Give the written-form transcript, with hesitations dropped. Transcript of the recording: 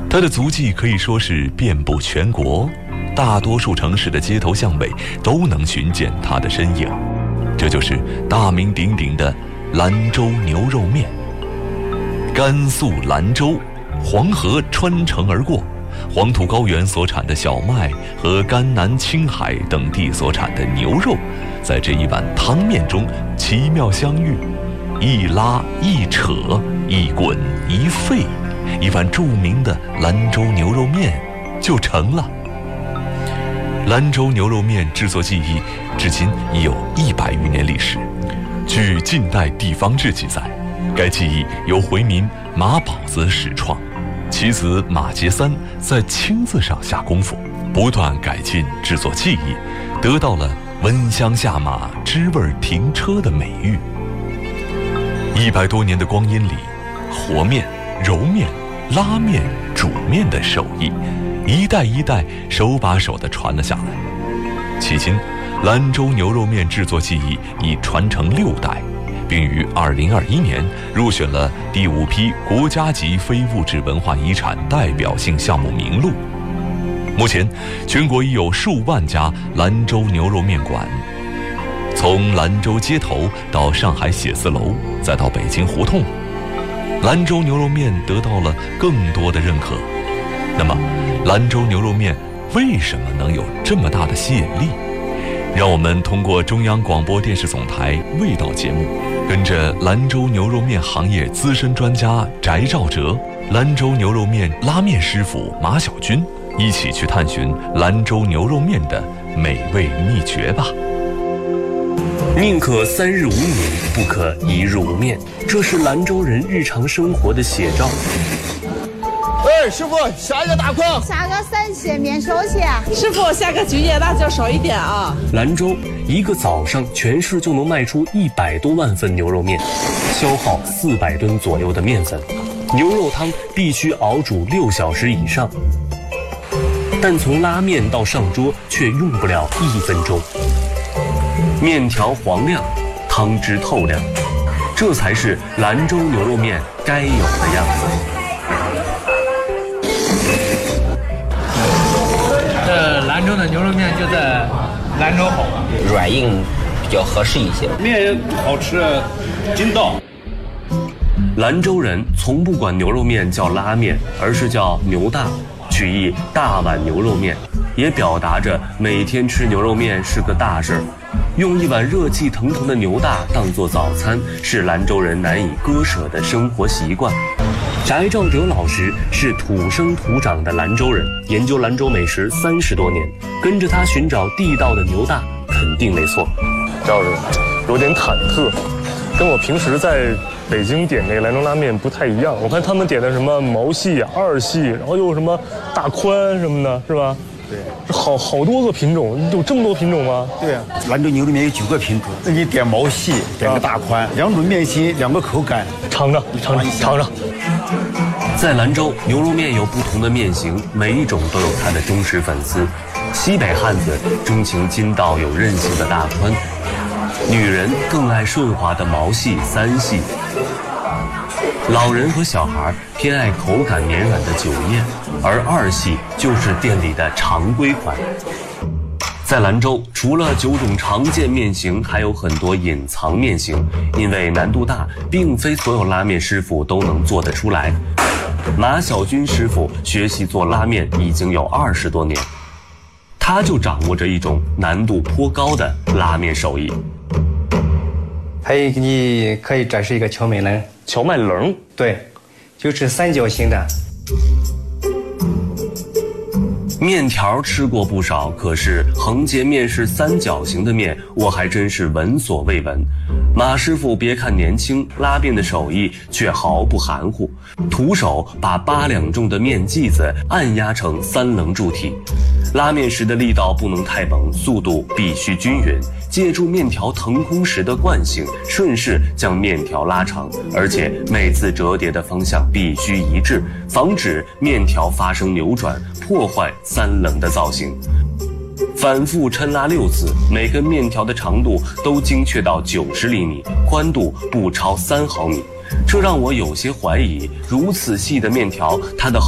他的足迹可以说是遍布全国，大多数城市的街头巷尾都能寻见他的身影。这就是大名鼎鼎的兰州牛肉面。甘肃兰州，黄河穿城而过，黄土高原所产的小麦和甘南、青海等地所产的牛肉，在这一碗汤面中奇妙相遇，一拉一扯，一滚一沸，一碗著名的兰州牛肉面就成了。兰州牛肉面制作技艺至今已有100余年历史。据近代地方志记载，该技艺由回民马宝子始创，其子马杰三在青字上下功夫，不断改进制作技艺，得到了温香下马、知味停车的美誉。100多年的光阴里，和面、揉面、拉面、煮面的手艺，一代一代手把手地传了下来。迄今，兰州牛肉面制作技艺已传承6代，并于2021年入选了第5批国家级非物质文化遗产代表性项目名录。目前，全国已有数万家兰州牛肉面馆，从兰州街头到上海写字楼，再到北京胡同，兰州牛肉面得到了更多的认可。那么，兰州牛肉面为什么能有这么大的吸引力？让我们通过中央广播电视总台味道节目，跟着兰州牛肉面行业资深专家翟兆哲、兰州牛肉面拉面师傅马小军，一起去探寻兰州牛肉面的美味秘诀吧。 宁可3日无米，不可1日无面，这是兰州人日常生活的写照。 哎，师傅，下一个大筐， 下个3蟹面手蟹。 师傅，下个菌叶辣椒少一点啊。 兰州一个早上，全市就能卖出100多万份牛肉面，消耗400吨左右的面粉，牛肉汤必须熬煮6小时以上。但从拉面到上桌却用不了1分钟。面条黄亮，汤汁透亮，这才是兰州牛肉面该有的样子。 这兰州的牛肉面就在兰州好， 软硬比较合适一些， 面好吃，筋道。 兰州人从不管牛肉面叫拉面，而是叫牛大，取意大碗牛肉面，也表达着每天吃牛肉面是个大事儿。用一碗热气腾腾的牛大当作早餐，是兰州人难以割舍的生活习惯。翟兆哲老师是土生土长的兰州人，研究兰州美食30多年，跟着他寻找地道的牛大肯定没错。 赵师有点忐忑，跟我平时在北京点那个兰州拉面不太一样。我看他们点的什么毛细、二细，然后又什么大宽什么的，是吧？对，好多个品种，有这么多品种吗？ 对啊，兰州牛肉面有9个品种，那你点毛细，点个大宽，2种面型，2个口感， 尝尝。 在兰州，牛肉面有不同的面型，每一种都有它的忠实粉丝。西北汉子钟情筋道有韧性的大宽，女人更爱顺滑的毛细、3细。老人和小孩偏爱口感绵软的酒宴，而2细就是店里的常规款。在兰州，除了9种常见面型，还有很多隐藏面型，因为难度大，并非所有拉面师傅都能做得出来。马小军师傅学习做拉面已经有20多年，他就掌握着一种难度颇高的拉面手艺。 还有你可以展示一个荞麦棱。 荞麦棱， 对，就是3角形的。 面条吃过不少，可是横截面是3角形的面，我还真是闻所未闻。马师傅别看年轻，拉面的手艺却毫不含糊，徒手把8两重的面剂子按压成3棱柱体。拉面时的力道不能太猛，速度必须均匀，借助面条腾空时的惯性，顺势将面条拉长，而且每次折叠的方向必须一致，防止面条发生扭转，破坏3棱的造型。反复抻拉6次，每根面条的长度都精确到90厘米，宽度不超3毫米，这让我有些怀疑，如此细的面条，它的